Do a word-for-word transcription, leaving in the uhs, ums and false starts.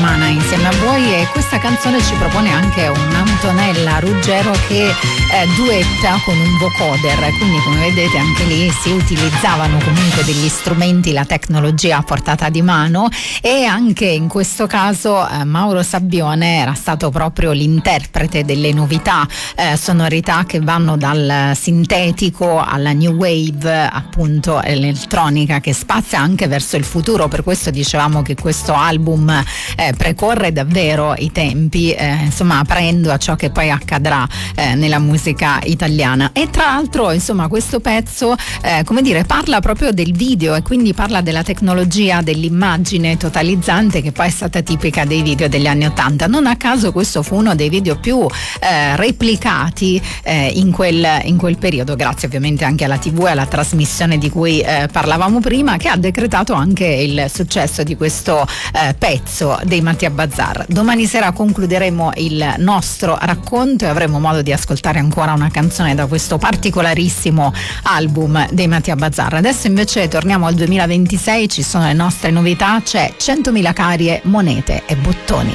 settimana insieme a voi, e questa canzone ci propone anche un'Antonella Ruggero che eh, duetta con un vocoder, quindi come vedete anche lì si utilizzavano comunque degli strumenti, la tecnologia a portata di mano, e anche in questo caso eh, Mauro Sabbione era stato proprio l'interprete delle novità, eh, sonorità che vanno dal sintetico alla new wave, appunto elettronica, che spazia anche verso il futuro. Per questo dicevamo che questo album eh, precorre davvero i tempi, eh, insomma aprendo a ciò che poi accadrà eh, nella musica italiana. E tra l'altro insomma questo pezzo eh, come dire parla proprio del video, e quindi parla della tecnologia dell'immagine totalizzante che poi è stata tipica dei video degli anni ottanta. Non a caso questo fu uno dei video più eh, replicati eh, in quel in quel periodo, grazie ovviamente anche alla tivù e alla trasmissione di cui eh, parlavamo prima, che ha decretato anche il successo di questo eh, pezzo dei Mattia Bazar. Domani sera concluderemo il nostro racconto e avremo modo di ascoltare ancora una canzone da questo particolarissimo album dei Mattia Bazar. Adesso invece torniamo al duemilaventisei, ci sono le nostre novità, c'è centomila carie, monete e bottoni.